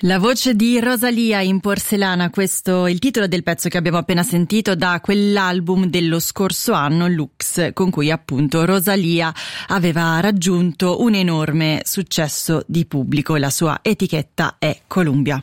La voce di Rosalía in porcellana, questo è il titolo del pezzo che abbiamo appena sentito da quell'album dello scorso anno, Lux, con cui appunto Rosalía aveva raggiunto un enorme successo di pubblico. La sua etichetta è Columbia.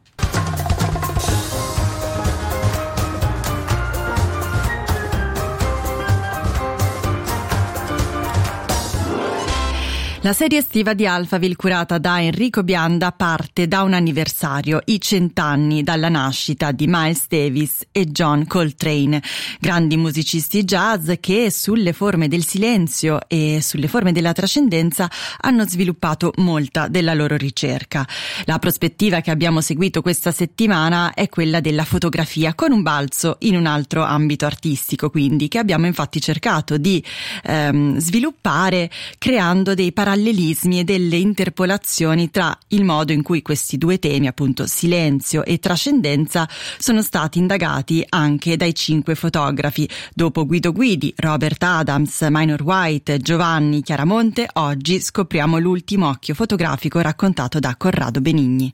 La serie estiva di Alphaville, curata da Enrico Bianda, parte da un anniversario, i 100 anni dalla nascita di Miles Davis e John Coltrane, grandi musicisti jazz che sulle forme del silenzio e sulle forme della trascendenza hanno sviluppato molta della loro ricerca. La prospettiva che abbiamo seguito questa settimana è quella della fotografia, con un balzo in un altro ambito artistico, quindi, che abbiamo infatti cercato di sviluppare creando dei parallelismi e delle interpolazioni tra il modo in cui questi due temi, appunto silenzio e trascendenza, sono stati indagati anche dai 5 fotografi. Dopo Guido Guidi, Robert Adams, Minor White, Giovanni Chiaramonte, oggi scopriamo l'ultimo occhio fotografico raccontato da Corrado Benigni.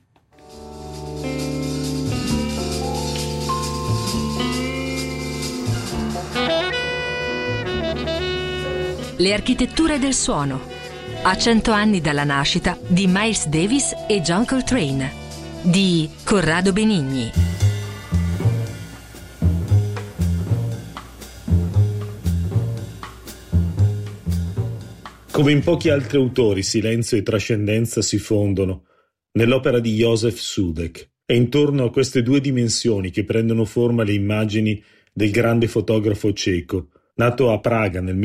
Le architetture del suono. A 100 anni dalla nascita di Miles Davis e John Coltrane, di Corrado Benigni. Come in pochi altri autori, silenzio e trascendenza si fondono nell'opera di Józef Šušek. È intorno a queste due dimensioni che prendono forma le immagini del grande fotografo ceco, nato a Praga nel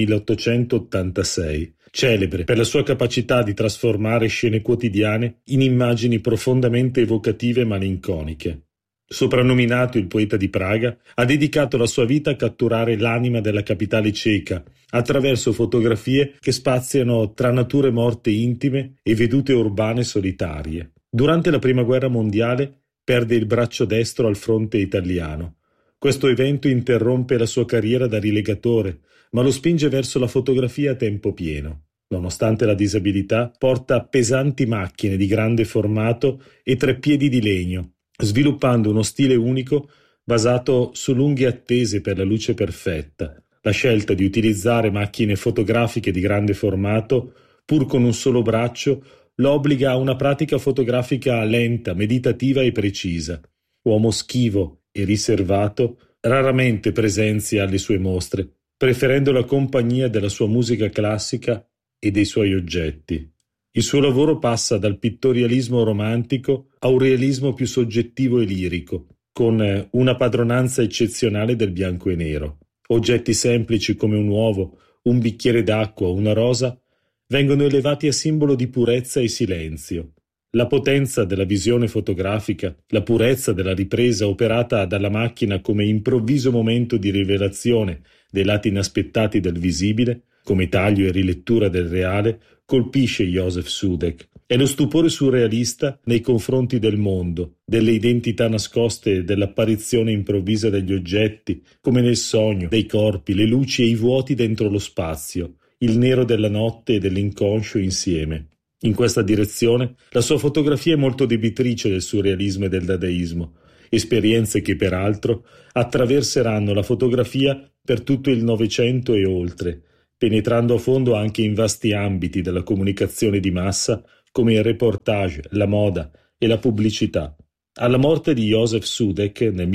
1886. Celebre per la sua capacità di trasformare scene quotidiane in immagini profondamente evocative e malinconiche. Soprannominato il poeta di Praga, ha dedicato la sua vita a catturare l'anima della capitale ceca attraverso fotografie che spaziano tra nature morte intime e vedute urbane solitarie. Durante la Prima Guerra Mondiale perde il braccio destro al fronte italiano. Questo evento interrompe la sua carriera da rilegatore, ma lo spinge verso la fotografia a tempo pieno. Nonostante la disabilità, porta pesanti macchine di grande formato e treppiedi di legno, sviluppando uno stile unico basato su lunghe attese per la luce perfetta. La scelta di utilizzare macchine fotografiche di grande formato, pur con un solo braccio, lo obbliga a una pratica fotografica lenta, meditativa e precisa. Uomo schivo e riservato, raramente presenzia alle sue mostre, preferendo la compagnia della sua musica classica e dei suoi oggetti. Il suo lavoro passa dal pittorialismo romantico a un realismo più soggettivo e lirico, con una padronanza eccezionale del bianco e nero. Oggetti semplici come un uovo, un bicchiere d'acqua o una rosa vengono elevati a simbolo di purezza e silenzio. La potenza della visione fotografica, la purezza della ripresa operata dalla macchina come improvviso momento di rivelazione dei lati inaspettati del visibile, come taglio e rilettura del reale, colpisce Józef Šušek. È lo stupore surrealista nei confronti del mondo, delle identità nascoste, dell'apparizione improvvisa degli oggetti, come nel sogno, dei corpi, le luci e i vuoti dentro lo spazio, il nero della notte e dell'inconscio insieme. In questa direzione, la sua fotografia è molto debitrice del surrealismo e del dadaismo, esperienze che peraltro attraverseranno la fotografia per tutto il Novecento e oltre, penetrando a fondo anche in vasti ambiti della comunicazione di massa come il reportage, la moda e la pubblicità. Alla morte di Józef Šušek nel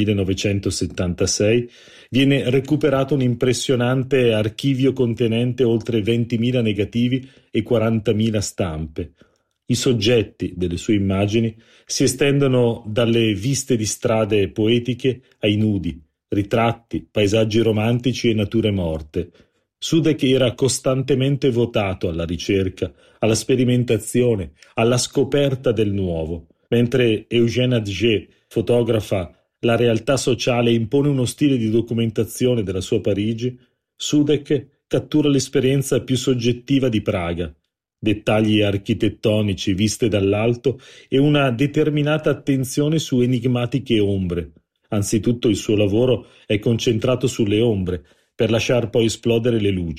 1976 viene recuperato un impressionante archivio contenente oltre 20.000 negativi e 40.000 stampe. I soggetti delle sue immagini si estendono dalle viste di strade poetiche ai nudi, ritratti, paesaggi romantici e nature morte. Šušek era costantemente votato alla ricerca, alla sperimentazione, alla scoperta del nuovo, mentre Eugène Atget fotografa la realtà sociale e impone uno stile di documentazione della sua Parigi, Šušek cattura l'esperienza più soggettiva di Praga, dettagli architettonici viste dall'alto e una determinata attenzione su enigmatiche ombre. Anzitutto il suo lavoro è concentrato sulle ombre, per lasciar poi esplodere le luci.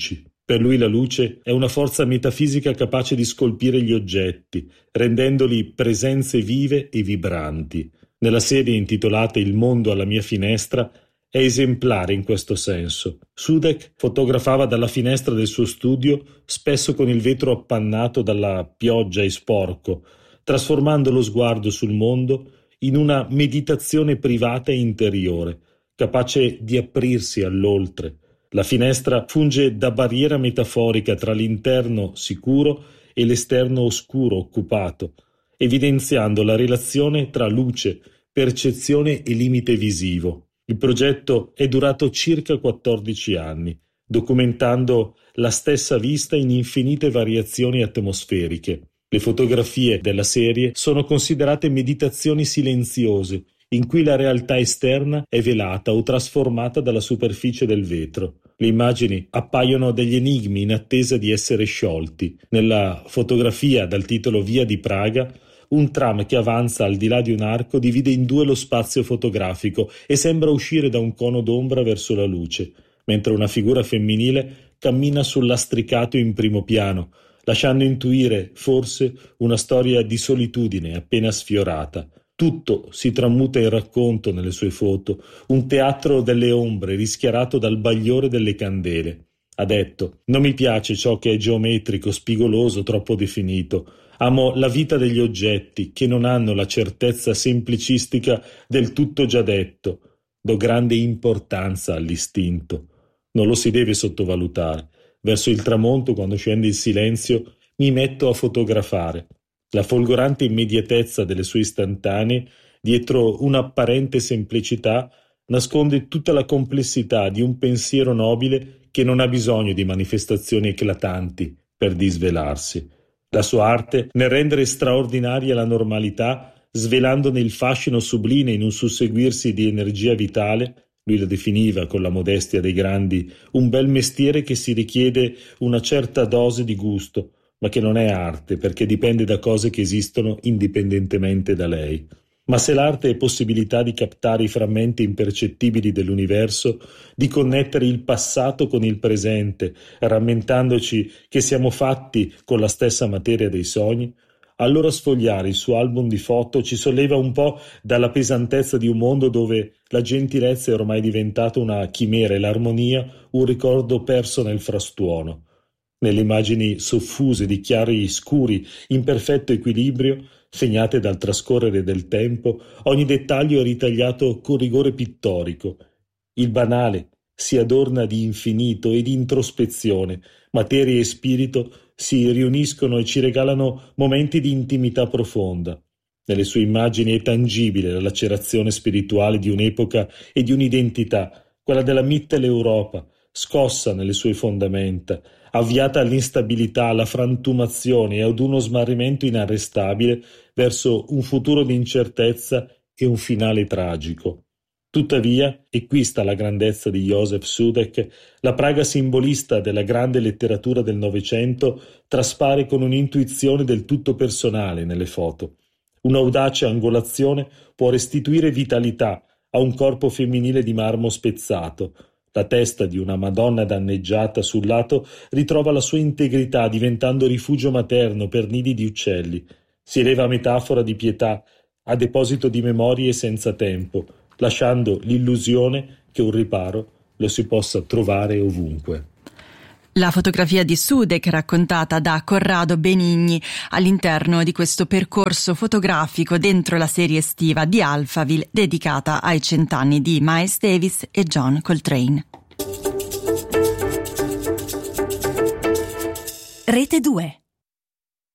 Per lui la luce è una forza metafisica capace di scolpire gli oggetti, rendendoli presenze vive e vibranti. Nella serie intitolata Il mondo alla mia finestra è esemplare in questo senso. Sudek fotografava dalla finestra del suo studio, spesso con il vetro appannato dalla pioggia e sporco, trasformando lo sguardo sul mondo in una meditazione privata e interiore, capace di aprirsi all'oltre. La finestra funge da barriera metaforica tra l'interno sicuro e l'esterno oscuro, occupato, evidenziando la relazione tra luce, percezione e limite visivo. Il progetto è durato circa 14 anni, documentando la stessa vista in infinite variazioni atmosferiche. Le fotografie della serie sono considerate meditazioni silenziose, in cui la realtà esterna è velata o trasformata dalla superficie del vetro. Le immagini appaiono degli enigmi in attesa di essere sciolti. Nella fotografia dal titolo Via di Praga, un tram che avanza al di là di un arco divide in due lo spazio fotografico e sembra uscire da un cono d'ombra verso la luce, mentre una figura femminile cammina sul lastricato in primo piano, lasciando intuire, forse, una storia di solitudine appena sfiorata. Tutto si tramuta in racconto nelle sue foto, un teatro delle ombre rischiarato dal bagliore delle candele. Ha detto: «Non mi piace ciò che è geometrico, spigoloso, troppo definito. Amo la vita degli oggetti, che non hanno la certezza semplicistica del tutto già detto. Do grande importanza all'istinto. Non lo si deve sottovalutare. Verso il tramonto, quando scende il silenzio, mi metto a fotografare. La folgorante immediatezza delle sue istantanee, dietro un'apparente semplicità, nasconde tutta la complessità di un pensiero nobile che non ha bisogno di manifestazioni eclatanti per disvelarsi. La sua arte nel rendere straordinaria la normalità, svelandone il fascino sublime in un susseguirsi di energia vitale. Lui lo definiva, con la modestia dei grandi, un bel mestiere che si richiede una certa dose di gusto, ma che non è arte, perché dipende da cose che esistono indipendentemente da lei. Ma se l'arte è possibilità di captare i frammenti impercettibili dell'universo, di connettere il passato con il presente, rammentandoci che siamo fatti con la stessa materia dei sogni, allora sfogliare il suo album di foto ci solleva un po' dalla pesantezza di un mondo dove la gentilezza è ormai diventata una chimera e l'armonia un ricordo perso nel frastuono. Nelle immagini soffuse di chiari scuri in perfetto equilibrio, segnate dal trascorrere del tempo, ogni dettaglio è ritagliato con rigore pittorico. Il banale si adorna di infinito e di introspezione, materia e spirito si riuniscono e ci regalano momenti di intimità profonda. Nelle sue immagini è tangibile la lacerazione spirituale di un'epoca e di un'identità, quella della Mitteleuropa, scossa nelle sue fondamenta, avviata all'instabilità, alla frantumazione e ad uno smarrimento inarrestabile verso un futuro di incertezza e un finale tragico. Tuttavia, e qui sta la grandezza di Józef Sudek, la Praga simbolista della grande letteratura del Novecento traspare con un'intuizione del tutto personale nelle foto. Un'audace angolazione può restituire vitalità a un corpo femminile di marmo spezzato. La testa di una Madonna danneggiata sul lato ritrova la sua integrità, diventando rifugio materno per nidi di uccelli. Si eleva metafora di pietà, a deposito di memorie senza tempo, lasciando l'illusione che un riparo lo si possa trovare ovunque. La fotografia di Sudek raccontata da Corrado Benigni all'interno di questo percorso fotografico dentro la serie estiva di Alphaville dedicata ai 100 anni di Miles Davis e John Coltrane. Rete 2